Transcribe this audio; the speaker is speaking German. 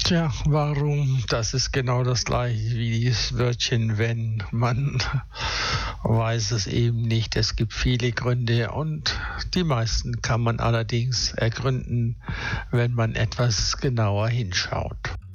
Tja, warum? Das ist genau das gleiche wie das Wörtchen wenn. Man weiß es eben nicht. Es gibt viele Gründe und die meisten kann man allerdings ergründen, wenn man etwas genauer hinschaut.